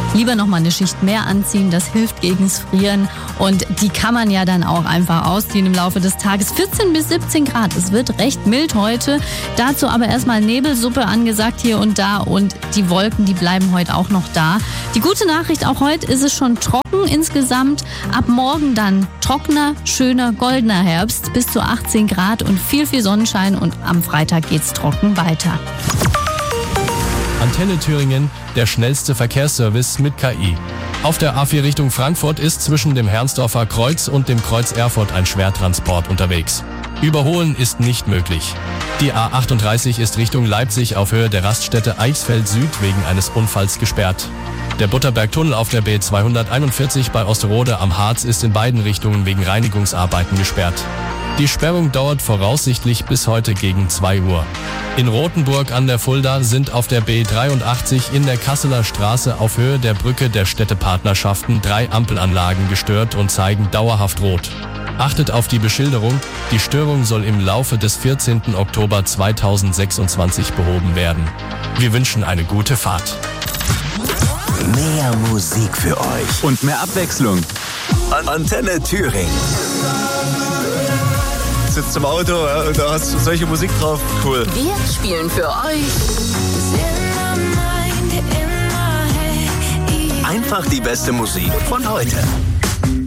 lieber noch mal eine Schicht mehr anziehen. Das hilft gegens Frieren und die kann man ja dann auch einfach ausziehen im Laufe des Tages. 14 bis 17 Grad. Es wird recht mild heute. Dazu aber erstmal Nebelsuppe angesagt hier und da und die Wolken, die bleiben heute auch noch da. Die gute Nachricht, auch heute ist es schon trocken insgesamt. Ab morgen dann trockener, schöner, goldener Herbst bis zu 18 Grad und viel Sonnenschein und am Freitag geht's trocken weiter. Antenne Thüringen, der schnellste Verkehrsservice mit KI. Auf der A4 Richtung Frankfurt ist zwischen dem Herrnsdorfer Kreuz und dem Kreuz Erfurt ein Schwertransport unterwegs. Überholen ist nicht möglich. Die A38 ist Richtung Leipzig auf Höhe der Raststätte Eichsfeld Süd wegen eines Unfalls gesperrt. Der Butterbergtunnel auf der B241 bei Osterode am Harz ist in beiden Richtungen wegen Reinigungsarbeiten gesperrt. Die Sperrung dauert voraussichtlich bis heute gegen 2 Uhr. In Rothenburg an der Fulda sind auf der B83 in der Kasseler Straße auf Höhe der Brücke der Städtepartnerschaften 3 Ampelanlagen gestört und zeigen dauerhaft rot. Achtet auf die Beschilderung, die Störung soll im Laufe des 14. Oktober 2026 behoben werden. Wir wünschen eine gute Fahrt. Mehr Musik für euch und mehr Abwechslung. Antenne Thüringen. Sitzt im Auto und da hast du solche Musik drauf. Cool. Wir spielen für euch Einfach die beste Musik von heute.